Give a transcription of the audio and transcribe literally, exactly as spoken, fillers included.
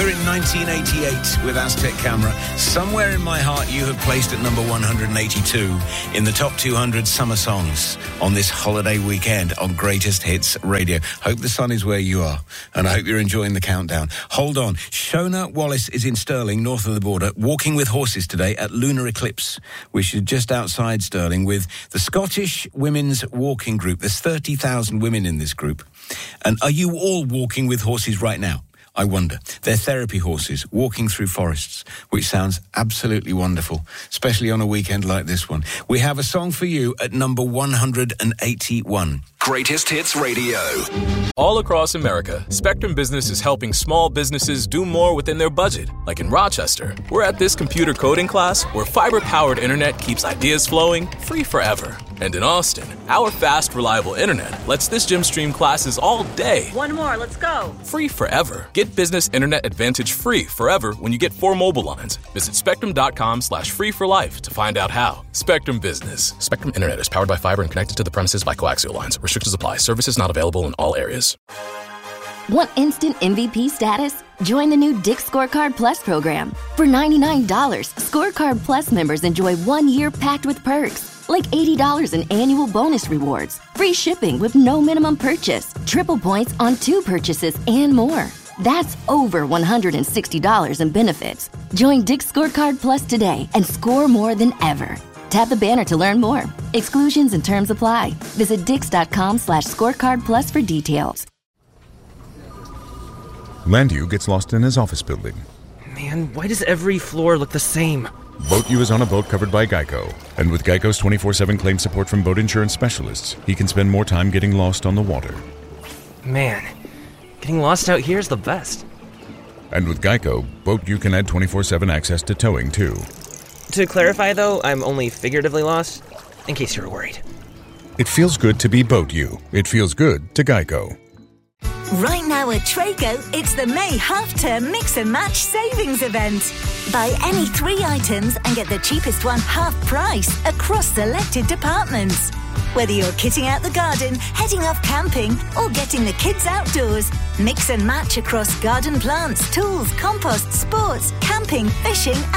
here in nineteen eighty-eight with Aztec Camera. Somewhere in my heart you have placed at number one hundred eighty-two in the top two hundred summer songs on this holiday weekend on Greatest Hits Radio. Hope the sun is where you are, and I hope you're enjoying the countdown. Hold on. Shona Wallace is in Stirling, north of the border, walking with horses today at Lunar Eclipse, which is just outside Stirling, with the Scottish Women's Walking Group. There's thirty thousand women in this group. And are you all walking with horses right now? I wonder. They're therapy horses walking through forests, which sounds absolutely wonderful, especially on a weekend like this one. We have a song for you at number one hundred eighty-one. Greatest Hits Radio. All across America, Spectrum Business is helping small businesses do more within their budget. Like in Rochester, we're at this computer coding class where fiber-powered internet keeps ideas flowing free forever. And in Austin, our fast, reliable internet lets this gym stream classes all day. One more, let's go. Free forever. Get Business Internet Advantage free forever when you get four mobile lines. Visit spectrum.com slash free for life to find out how. Spectrum Business. Spectrum Internet is powered by fiber and connected to the premises by coaxial lines. Restrictions apply. Services not available in all areas. Want instant M V P status? Join the new Dick's Scorecard Plus program. For ninety-nine dollars, Scorecard Plus members enjoy one year packed with perks, like eighty dollars in annual bonus rewards, free shipping with no minimum purchase, triple points on two purchases, and more. That's over one hundred sixty dollars in benefits. Join Dick's Scorecard Plus today and score more than ever. Tap the banner to learn more. Exclusions and terms apply. Visit dix.com slash scorecard plus for details. Landu gets lost in his office building. Man, why does every floor look the same? BoatU is on a boat covered by Geico. And with Geico's twenty-four seven claim support from boat insurance specialists, he can spend more time getting lost on the water. Man, getting lost out here is the best. And with Geico, BoatU can add twenty-four seven access to towing, too. To clarify, though, I'm only figuratively lost, in case you were worried. It feels good to be BoatU. It feels good to Geico. Right now at Traco, it's the May half-term mix and match savings event. Buy any three items and get the cheapest one half price across selected departments. Whether you're kitting out the garden, heading off camping, or getting the kids outdoors, mix and match across garden plants, tools, compost, sports, camping, fishing,